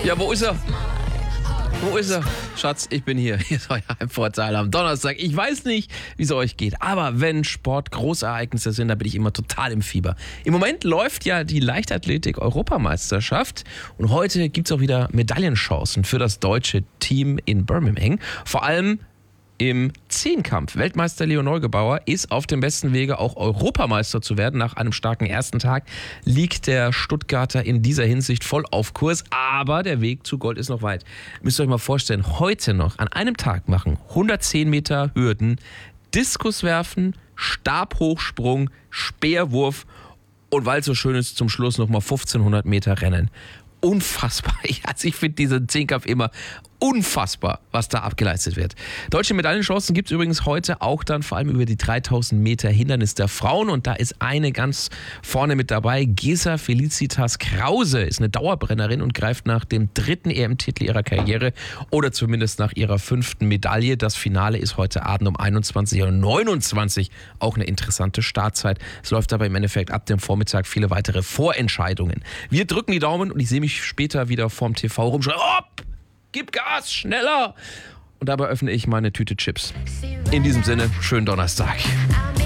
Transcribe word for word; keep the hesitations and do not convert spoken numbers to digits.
Ja, wo ist er? Wo ist er? Schatz, ich bin hier. Hier ist euer Heimvorteil am Donnerstag. Ich weiß nicht, wie es euch geht, aber wenn Sport Großereignisse sind, da bin ich immer total im Fieber. Im Moment läuft ja die Leichtathletik-Europameisterschaft und heute gibt es auch wieder Medaillenchancen für das deutsche Team in Birmingham. Vor allem im Zehnkampf. Weltmeister Leo Neugebauer ist auf dem besten Wege, auch Europameister zu werden. Nach einem starken ersten Tag liegt der Stuttgarter in dieser Hinsicht voll auf Kurs. Aber der Weg zu Gold ist noch weit. Müsst ihr euch mal vorstellen, heute noch an einem Tag machen hundertzehn Meter Hürden, Diskuswerfen, Stabhochsprung, Speerwurf und weil es so schön ist, zum Schluss nochmal fünfzehnhundert Meter Rennen. Unfassbar. Also ich finde diesen Zehnkampf immer unfassbar, was da abgeleistet wird. Deutsche Medaillenchancen gibt es übrigens heute auch dann vor allem über die dreitausend Meter Hindernis der Frauen. Und da ist eine ganz vorne mit dabei. Gesa Felicitas Krause ist eine Dauerbrennerin und greift nach dem dritten E M-Titel ihrer Karriere oder zumindest nach ihrer fünften Medaille. Das Finale ist heute Abend um einundzwanzig Uhr neunundzwanzig. Auch eine interessante Startzeit. Es läuft aber im Endeffekt ab dem Vormittag viele weitere Vorentscheidungen. Wir drücken die Daumen und ich sehe mich später wieder vorm T V rumschreien. Hopp! Gib Gas, schneller! Und dabei öffne ich meine Tüte Chips. In diesem Sinne, schönen Donnerstag.